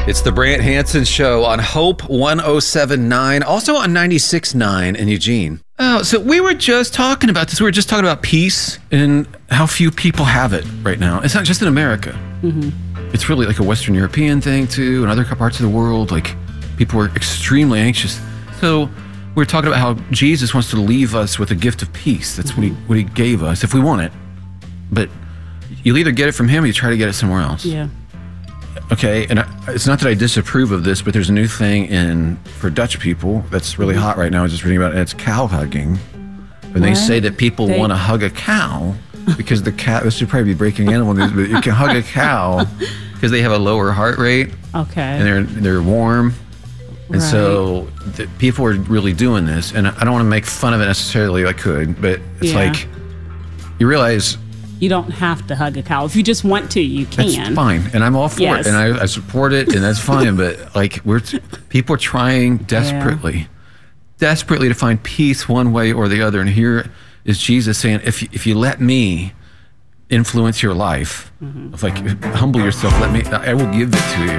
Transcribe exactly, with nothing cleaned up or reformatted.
It's the Brant Hansen Show on Hope one oh seven point nine, also on ninety-six point nine in Eugene. Oh, so we were just talking about this. We were just talking about peace and how few people have it right now. It's not just in America. Mm-hmm. It's really like a Western European thing too, and other parts of the world. Like people are extremely anxious. So we were talking about how Jesus wants to leave us with a gift of peace. That's mm-hmm. what he what he gave us if we want it. But you'll either get it from him or you try to get it somewhere else. Yeah. Okay, and I, it's not that I disapprove of this, but there's a new thing in for Dutch people that's really hot right now. I was just reading about it. And it's cow hugging. And what? They say that people they... want to hug a cow because the cow, this should probably be breaking animal news, but you can hug a cow because they have a lower heart rate. Okay. And they're they're warm. And right. so the, people are really doing this. And I don't want to make fun of it necessarily. I could, but it's yeah. like you realize... You don't have to hug a cow. If you just want to, you can. That's fine, and I'm all for yes. it, and I, I support it, and that's fine. But like, we're t- people are trying desperately, yeah. desperately to find peace one way or the other. And here is Jesus saying, "If if you let me influence your life, mm-hmm. if like humble yourself, let me, I will give it to you."